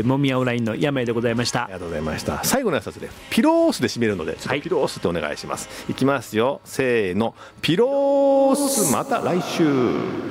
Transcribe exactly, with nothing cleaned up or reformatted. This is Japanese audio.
もみやオンラインの山井でございました。 ありがとうございました。最後のやつはですね、ピロースで締めるので、ちょっとピロースってお願いします。はい、いきますよ、せーの、ピロース、また来週。